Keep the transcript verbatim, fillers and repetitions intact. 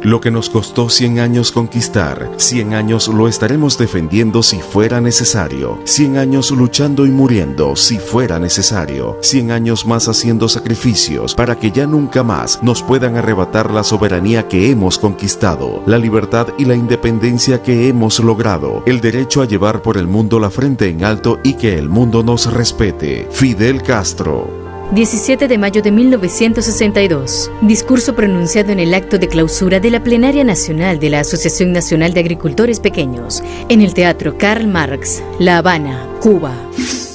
Lo que nos costó cien años conquistar, cien años lo estaremos defendiendo si fuera necesario, cien años luchando y muriendo si fuera necesario, cien años más haciendo sacrificios para que ya nunca más nos puedan arrebatar la soberanía que hemos conquistado, la libertad y la independencia que hemos logrado, el derecho a llevar por el mundo la frente en alto y que el mundo nos respete. Fidel Castro. diecisiete de mayo de mil novecientos sesenta y dos. Discurso pronunciado en el acto de clausura de la Plenaria Nacional de la Asociación Nacional de Agricultores Pequeños, en el Teatro Karl Marx, La Habana, Cuba.